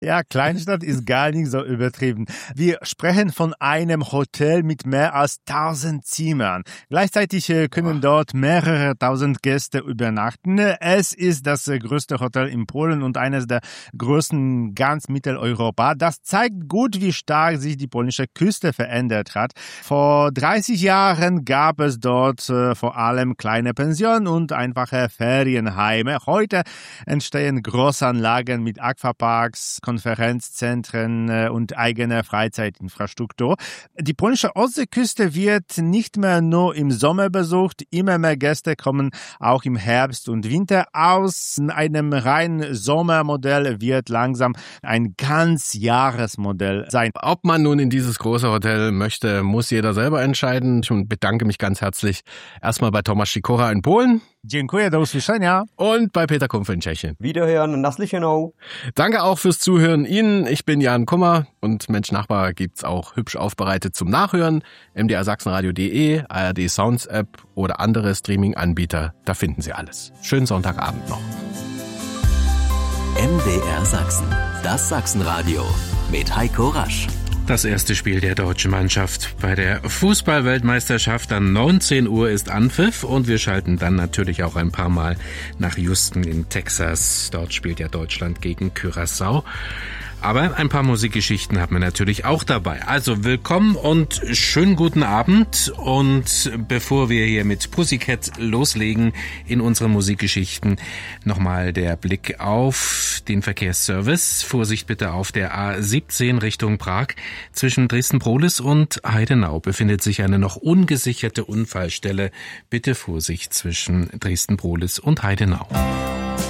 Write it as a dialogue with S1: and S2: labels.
S1: Ja, Kleinstadt ist gar nicht so übertrieben. Wir sprechen von einem Hotel mit mehr als 1000 Zimmern. Gleichzeitig können dort mehrere tausend Gäste übernachten. Es ist das größte Hotel in Polen und eines der größten in ganz Mitteleuropa. Das zeigt gut, wie stark sich die polnische Küste verändert hat. Vor 30 Jahren gab es dort vor allem kleine Pensionen und einfache Ferienheime. Heute entstehen Großanlagen mit Aquaparks, Konferenzzentren und eigener Freizeitinfrastruktur. Die polnische Ostseeküste wird nicht mehr nur im Sommer besucht. Immer mehr Gäste kommen auch im Herbst und Winter. Aus einem reinen Sommermodell wird langsam ein Ganzjahresmodell sein.
S2: Ob man nun in dieses große Hotel möchte, muss jeder selber entscheiden. Ich bedanke mich ganz herzlich erstmal bei Tomasz Sikora in Polen.
S1: Dziękuję, do usłyszenia.
S2: Und bei Peter Kumpf in Tschechien.
S3: Wiederhören und naslichenow.
S2: Danke auch fürs Zuhören Ihnen. Ich bin Jan Kummer und Mensch Nachbar gibt's auch hübsch aufbereitet zum Nachhören. mdrsachsenradio.de, ARD Sounds App oder andere Streaming-Anbieter. Da finden Sie alles. Schönen Sonntagabend noch.
S4: MDR Sachsen, das Sachsenradio mit Heiko Rasch.
S5: Das erste Spiel der deutschen Mannschaft bei der Fußball-Weltmeisterschaft um 19 Uhr ist Anpfiff und wir schalten dann natürlich auch ein paar Mal nach Houston in Texas. Dort spielt ja Deutschland gegen Curaçao. Aber ein paar Musikgeschichten haben wir natürlich auch dabei. Also willkommen und schönen guten Abend. Und bevor wir hier mit Pussycat loslegen in unsere Musikgeschichten, nochmal der Blick auf den Verkehrsservice. Vorsicht bitte auf der A17 Richtung Prag. Zwischen Dresden-Prohlis und Heidenau befindet sich eine noch ungesicherte Unfallstelle. Bitte Vorsicht zwischen Dresden-Prohlis und Heidenau.